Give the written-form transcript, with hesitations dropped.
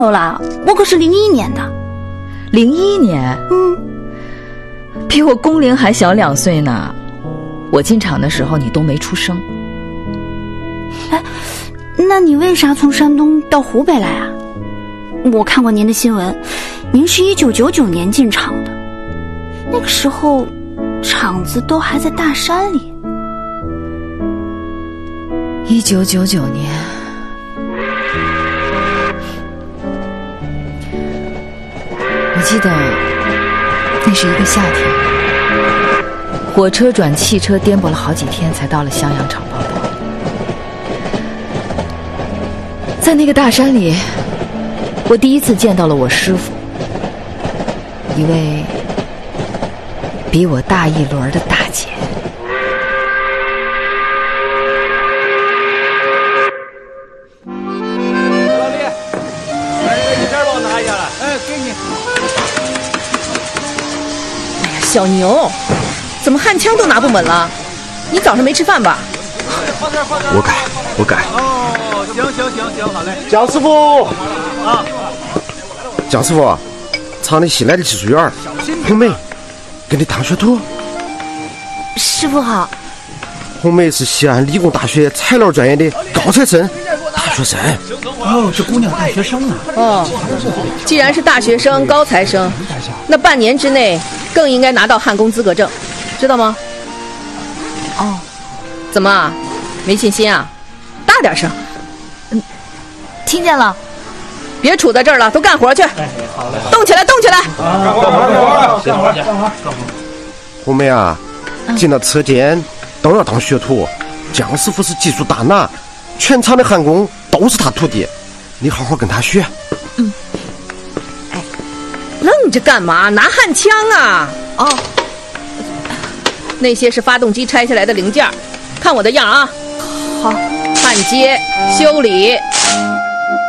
有啦，我可是01年的。 01年？比我工龄还小2岁呢。我进厂的时候你都没出生。 哎，那你为啥从山东到湖北来啊？我看过您的新闻，您是1999年进厂的，那个时候厂子都还在大山里。 1999年，我记得那是一个夏天，火车转汽车颠簸了好几天才到了襄阳厂报道。在那个大山里，我第一次见到了我师傅，一位比我大1轮的大姐。 老李，你这帮我拿一下来。给你。 哎呀，小牛，怎么焊枪都拿不稳了？你早上没吃饭吧？ 我改。 哦，行，好嘞。 蒋师傅啊， 蒋师傅，厂里新来的技术员红梅，跟你当学徒。 师傅好。 红梅是西安理工大学材料专业的高材生，大学生。 哦，这姑娘大学生啊。 哦，既然是大学生、高材生，那半年之内更应该拿到焊工资格证，知道吗？ 哦， 怎么，没信心啊？大点声。 听见了。 别杵在这儿了，都干活去。 好嘞， 动起来！ 干活去。 红梅啊，进了车间都要当学徒。蒋师傅是技术大拿，全厂的焊工都是他徒弟，你好好跟他学。 哎，愣着干嘛？拿焊枪啊！ 哦， 那些是发动机拆下来的零件，看我的样啊！ 好， 焊接、修理。